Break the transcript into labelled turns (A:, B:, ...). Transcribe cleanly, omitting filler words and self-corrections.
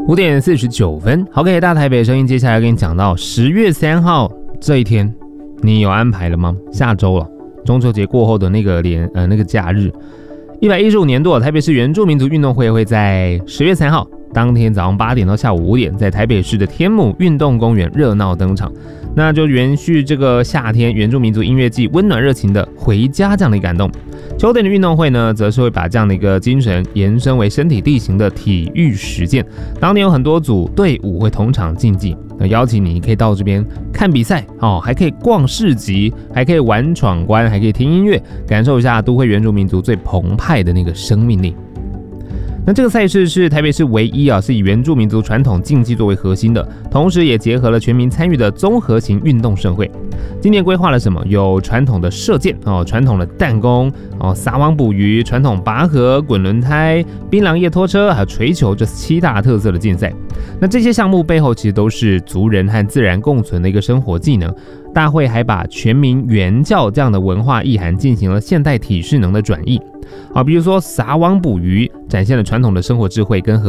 A: 5:49。OK， 大台北声音，接下来跟你讲到10月3号这一天，你有安排了吗？下周了，中秋节过后的那个假日，115年度台北市原住民族运动会会在10月3号当天早上8点到下午5点，在台北市的天母运动公园热闹登场。那就延续这个夏天原住民族音乐季温暖热情的回家这样的一个感动。秋天的运动会呢，则是会把这样的一个精神延伸为身体力行的体育实践。当年有很多组队伍会同场竞技，邀请你可以到这边看比赛哦，还可以逛市集，还可以玩闯关，还可以听音乐，感受一下都会原住民族最澎湃的那个生命力。那这个赛事是台北市唯一是以原住民族传统竞技作为核心的，同时也结合了全民参与的综合型运动盛会。今年规划了什么？有传统的射箭传统的弹弓撒网捕鱼、传统拔河、滚轮胎、槟榔叶拖车，还有锤球，这7大特色的竞赛。那这些项目背后其实都是族人和自然共存的一个生活技能。大会还把全民原教这样的文化意涵进行了现代体适能的转译。比如说撒网捕鱼，展现了传统的生活智慧跟